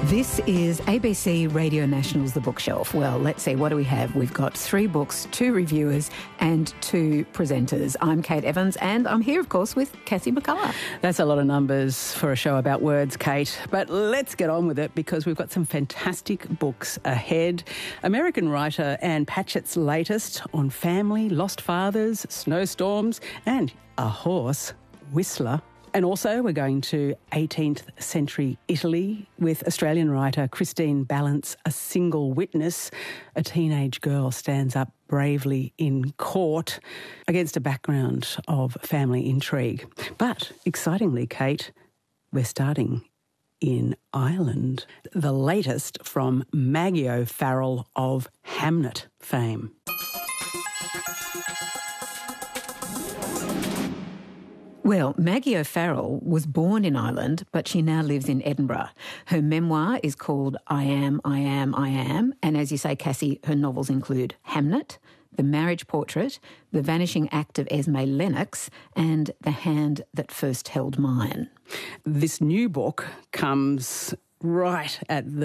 This is ABC Radio National's The Bookshelf. Well, let's see, what do we have? We've got 3 books, 2 reviewers and 2 presenters. I'm Kate Evans and I'm here, of course, with Kathy McCullough. That's a lot of numbers for a show about words, Kate. But let's get on with it because we've got some fantastic books ahead. American writer Ann Patchett's latest on family, lost fathers, snowstorms and a horse, Whistler. And also we're going to 18th century Italy with Australian writer Christine Ballance, A Single Witness. A teenage girl stands up bravely in court against a background of family intrigue. But excitingly, Kate, we're starting in Ireland. The latest from Maggie O'Farrell of Hamnet fame. Well, Maggie O'Farrell was born in Ireland, but she now lives in Edinburgh. Her memoir is called I Am, I Am, I Am. And as you say, Cassie, her novels include Hamnet, The Marriage Portrait, The Vanishing Act of Esme Lennox, and The Hand That First Held Mine. This new book comes right at the